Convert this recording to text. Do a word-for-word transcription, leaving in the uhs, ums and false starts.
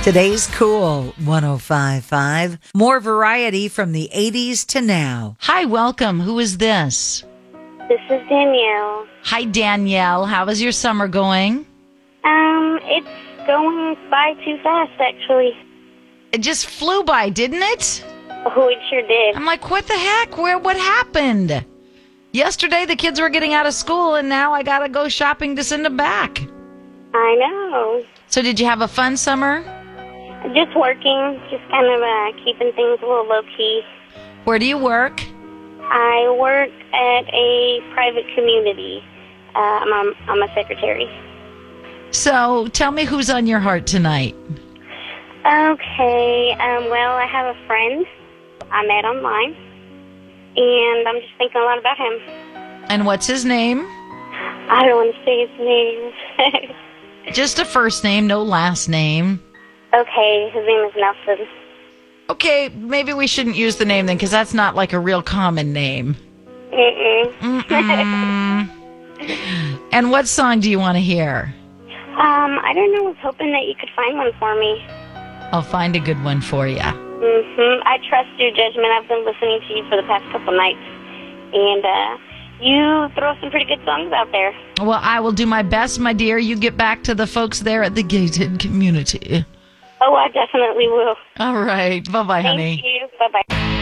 Today's Cool one oh five point five. More variety from the eighties to now. Hi, welcome. Who is this? This is Danielle. Hi, Danielle. How is your summer going? Um, it's going by too fast, actually. It just flew by, didn't it? Oh, it sure did. I'm like, what the heck? Where? What happened? Yesterday, the kids were getting out of school, and now I got to go shopping to send them back. I know. So did you have a fun summer? Just working, just kind of uh, keeping things a little low-key. Where do you work? I work at a private community. Uh, I'm, a, I'm a secretary. So tell me who's on your heart tonight. Okay, um, well, I have a friend I met online, and I'm just thinking a lot about him. And what's his name? I don't want to say his name. Just a first name, no last name. Okay, his name is Nelson. Okay, maybe we shouldn't use the name then, because that's not like a real common name. Mm-mm. Mm-mm. And what song do you want to hear? Um, I don't know. I was hoping that you could find one for me. I'll find a good one for you. Mm-hmm. I trust your judgment. I've been listening to you for the past couple nights, and uh, you throw some pretty good songs out there. Well, I will do my best, my dear. You get back to the folks there at the gated community. Oh, I definitely will. All right. Bye-bye, Thank honey. you. Bye-bye.